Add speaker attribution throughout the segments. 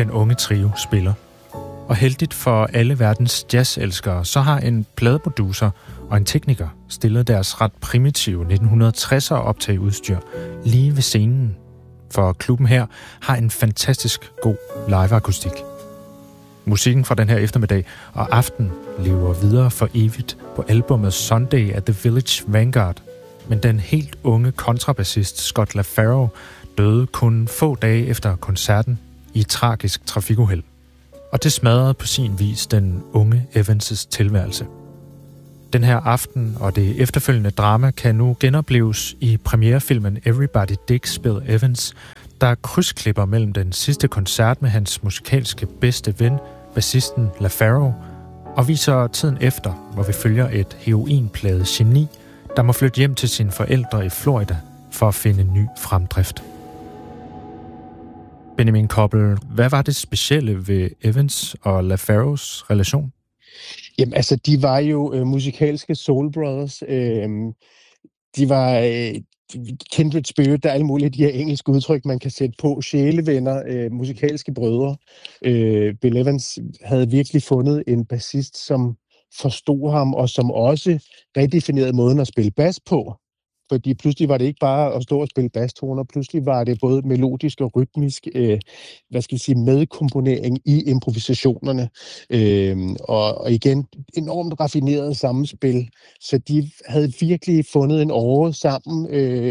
Speaker 1: den unge trio spiller. Og heldigt for alle verdens jazzelskere, så har en pladeproducer og en tekniker stillet deres ret primitive 1960'er optageudstyr lige ved scenen. For klubben her har en fantastisk god liveakustik. Musikken fra den her eftermiddag og aften lever videre for evigt på albumet Sunday at the Village Vanguard. Men den helt unge kontrabassist Scott LaFaro døde kun få dage efter koncerten i et tragisk trafikuheld. Og det smadrede på sin vis den unge Evans' tilværelse. Den her aften og det efterfølgende drama kan nu genopleves i premierefilmen Everybody Digs Bill Evans, der krydsklipper mellem den sidste koncert med hans musikalske bedste ven, bassisten LaFaro, og viser tiden efter, hvor vi følger et heroinplaget geni, der må flytte hjem til sine forældre i Florida for at finde ny fremdrift. Benjamin Koppel, hvad var det specielle ved Evans og LaFaros relation?
Speaker 2: Jamen, altså, de var jo musikalske soul brothers. De var kindred spirit, der er alle mulige de her engelske udtryk, man kan sætte på. Sjælevenner, musikalske brødre. Bill Evans havde virkelig fundet en bassist, som forstod ham, og som også redefinerede måden at spille bas på. Fordi pludselig var det ikke bare at stå og spille basstoner, pludselig var det både melodisk og rytmisk, medkomponering i improvisationerne. Og igen, enormt raffineret sammenspil. Så de havde virkelig fundet en åre sammen,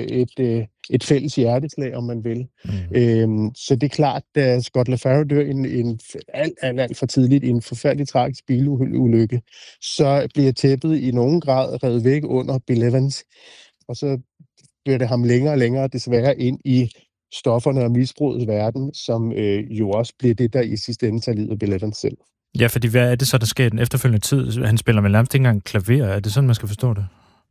Speaker 2: et fælles hjerteslag, om man vil. Så det er klart, da Scott LaFaro dør alt for tidligt i en forfærdelig tragisk bilulykke, så bliver tæppet i nogen grad revet væk under Bill Evans. Og så bliver det ham længere og længere desværre ind i stofferne og misbrugets verden, som jo også bliver det, der i sidste ende tager livet af Bill Evans selv.
Speaker 1: Ja, fordi hvad er det så, der sker i den efterfølgende tid? Han spiller med nærmest ikke engang klaver. Er det sådan, man skal forstå det?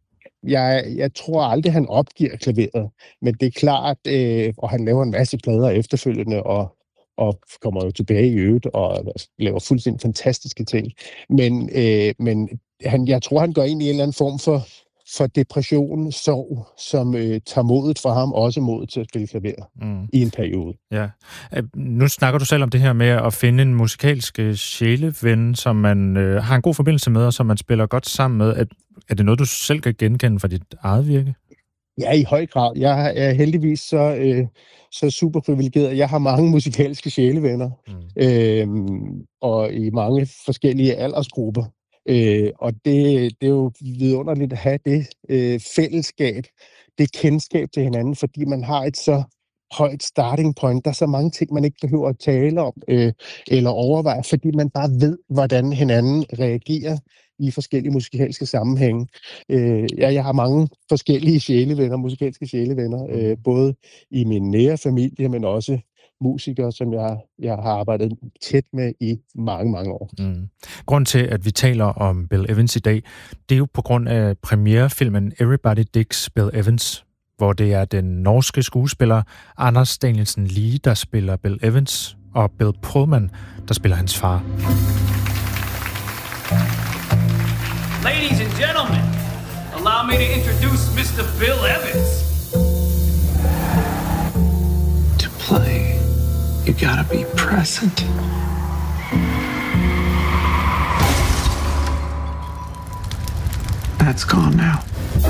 Speaker 2: Jeg tror aldrig, han opgiver klaveret. Men det er klart, og han laver en masse plader efterfølgende, og kommer jo tilbage i øvrigt og laver fuldstændig fantastiske ting. Men jeg tror, han går ind i en eller anden form for depression, sorg, som tager modet fra ham, også modet til at spille klaver i en periode. Ja.
Speaker 1: Nu snakker du selv om det her med at finde en musikalsk sjæleven, som man har en god forbindelse med, og som man spiller godt sammen med. Er det noget, du selv kan genkende fra dit eget virke?
Speaker 2: Ja, i høj grad. Jeg er heldigvis så super privilegeret. Jeg har mange musikalske sjælevenner, og i mange forskellige aldersgrupper. Og det er jo vidunderligt at have det fællesskab, det kendskab til hinanden, fordi man har et så højt starting point. Der er så mange ting, man ikke behøver at tale om eller overveje, fordi man bare ved, hvordan hinanden reagerer i forskellige musikalske sammenhænge. Jeg har mange forskellige sjælevenner, musikalske sjælevenner, både i min nære familie, men også musikere, som jeg har arbejdet tæt med i mange, mange år.
Speaker 1: Grunden til, at vi taler om Bill Evans i dag, det er jo på grund af premierefilmen Everybody Digs Bill Evans, hvor det er den norske skuespiller Anders Danielsen Lie, der spiller Bill Evans, og Bill Pullman, der spiller hans far.
Speaker 3: Ladies and gentlemen, allow me to introduce Mr. Bill Evans.
Speaker 4: To play, you gotta be present. That's gone now.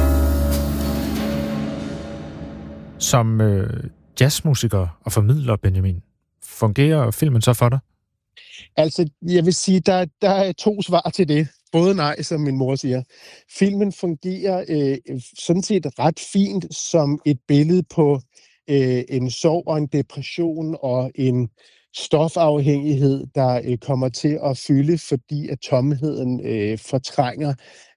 Speaker 1: Som jazzmusiker og formidler, Benjamin, fungerer filmen så for dig?
Speaker 2: Altså, jeg vil sige, der er to svar til det. Både nej, som min mor siger. Filmen fungerer sådan set ret fint som et billede på en sorg og en depression og en stofafhængighed, der kommer til at fylde, fordi at tomheden fortrænger,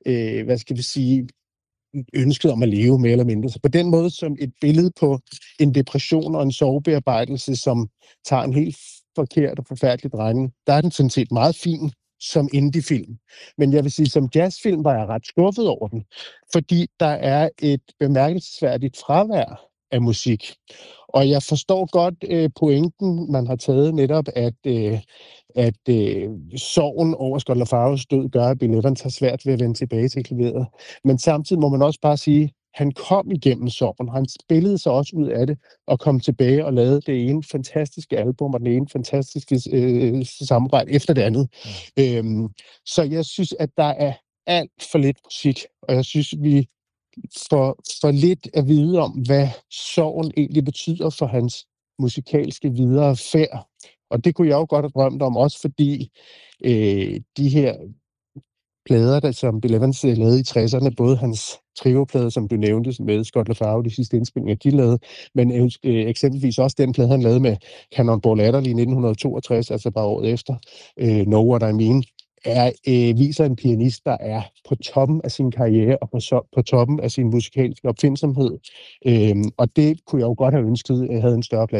Speaker 2: ønsket om at leve mere eller mindre. Så på den måde som et billede på en depression og en sorgbearbejdelse, som tager en helt forkert og forfærdelig drejning, der er den sådan set meget fin som indie-film. Men jeg vil sige, som jazzfilm var jeg ret skuffet over den, fordi der er et bemærkelsesværdigt fravær af musik. Og jeg forstår godt pointen, man har taget netop, at sorgen over Scott LaFaros død gør, at Bill Evans har svært ved at vende tilbage til klaveret. Men samtidig må man også bare sige, han kom igennem sorgen. Han spillede sig også ud af det og kom tilbage og lavede det ene fantastiske album og den ene fantastiske samarbejde efter det andet. Så jeg synes, at der er alt for lidt musik, og jeg synes, vi får lidt at vide om, hvad sorgen egentlig betyder for hans musikalske videre færd. Og det kunne jeg jo godt have drømt om, også fordi de her plader, som Bill Evans lavede i 60'erne, både hans trioplade, som du nævnte, med Scott LaFaro, de sidste indspilninger, de lavede, men eksempelvis også den plade, han lavede med Cannonball Adderley i 1962, altså bare året efter, Know What I Mean, viser en pianist, der er på toppen af sin karriere og på toppen af sin musikalske opfindsomhed. Og det kunne jeg jo godt have ønsket, havde en større plads